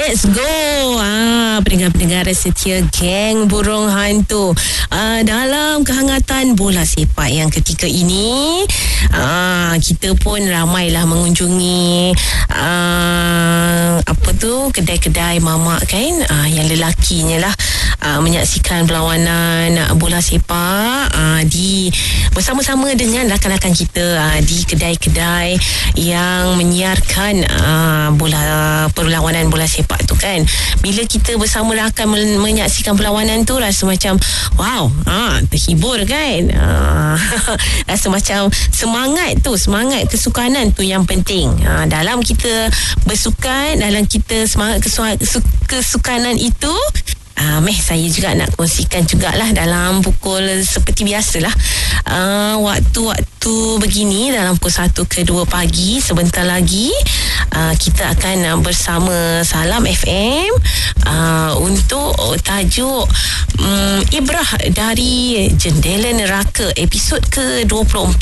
Let's go. Pendengar-pendengar setia geng Burung Hantu. Dalam kehangatan bola sepak yang ketika ini, kita pun ramailah mengunjungi kedai-kedai mamak kan, yang lelakinya lah menyaksikan perlawanan bola sepak bersama-sama dengan rakan-rakan kita di kedai-kedai yang menyiarkan perlawanan bola sepak tu kan. Bila kita bersama rakan menyaksikan perlawanan tu, rasa macam wow, terhibur kan. Rasa macam semangat kesukanan tu yang penting. Dalam kita bersukan, dalam kita semangat kesukanan itu, saya juga nak kongsikan jugalah dalam pukul seperti biasalah, waktu-waktu begini dalam pukul 1 ke 2 pagi sebentar lagi kita akan bersama Salam FM untuk tajuk Ibrah dari Jendela Neraka episod ke-24.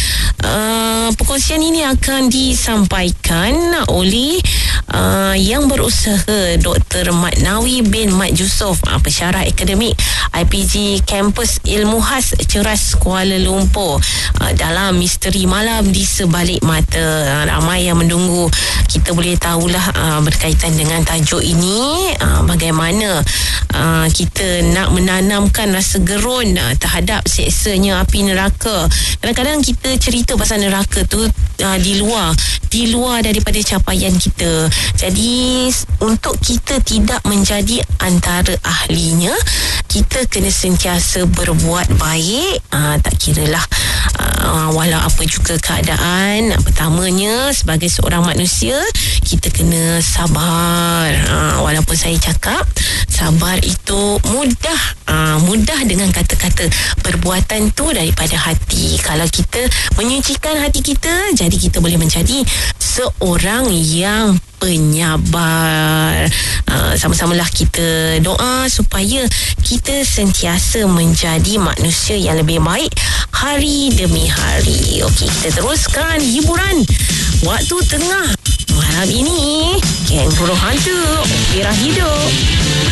Perkongsian ini akan disampaikan oleh yang berusaha Dr. Mat Nawi bin Mat Yusof, pensyarah akademik IPG Kampus Ilmu Khas Ceras Kuala Lumpur, dalam Misteri Malam di Sebalik Mata. Ramai yang menunggu. Kita boleh tahulah berkaitan dengan tajuk ini, bagaimana kita nak menanamkan rasa gerun terhadap seksanya api neraka. Kadang-kadang kita cerita pasal neraka tu di luar daripada capaian kita. Jadi untuk kita tidak menjadi antara ahlinya, kita kena sentiasa berbuat baik, tak kiralah walau apa juga keadaan. Pertamanya, sebagai seorang manusia, kita kena sabar. Walaupun saya cakap sabar itu mudah dengan kata-kata, perbuatan tu daripada hati. Kalau kita menyucikan hati kita, jadi kita boleh menjadi seorang yang penyabar. Sama-samalah kita doa supaya kita sentiasa menjadi manusia yang lebih baik hari demi hari. Okey, kita teruskan hiburan waktu tengah malam ini. Geng Burung Hantu, Opera Hidup.